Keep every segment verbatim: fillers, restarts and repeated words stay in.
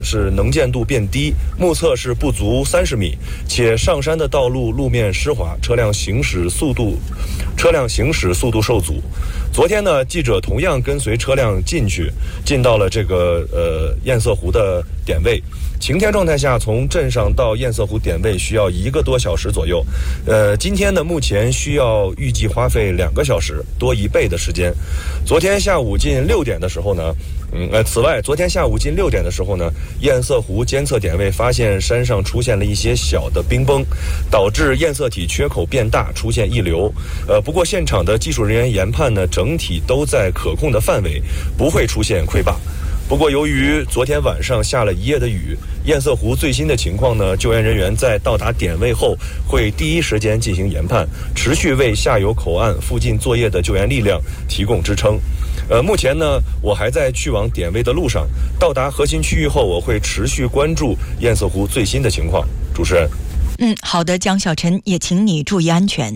是能见度变低，目测是不足三十米，且上山的道路路面湿滑，车辆行驶速度车辆行驶速度受阻。昨天呢，记者同样跟随车辆进去，进到了这个呃堰塞湖的点位。晴天状态下，从镇上到堰塞湖点位需要一个多小时左右。呃，今天呢，目前需要预计花费两个小时，多一倍的时间。昨天下午近六点的时候呢，嗯呃，此外，昨天下午近六点的时候呢，堰塞湖监测点位发现山上出现了一些小的冰崩，导致堰塞体缺口变大，出现溢流。呃，不过现场的技术人员研判呢，整体都在可控的范围，不会出现溃坝。不过，由于昨天晚上下了一夜的雨，堰塞湖最新的情况呢，救援人员在到达点位后，会第一时间进行研判，持续为下游口岸附近作业的救援力量提供支撑。呃，目前呢，我还在去往点位的路上，到达核心区域后，我会持续关注堰塞湖最新的情况。主持人， 嗯，好的，江小晨，也请你注意安全。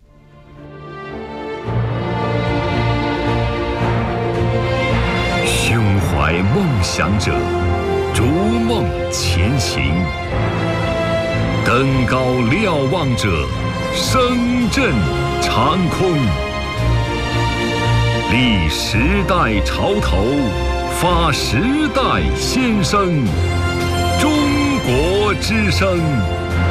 胸怀梦想者，逐梦前行；登高瞭望者，声震长空。立时代潮头，发时代先声。中国之声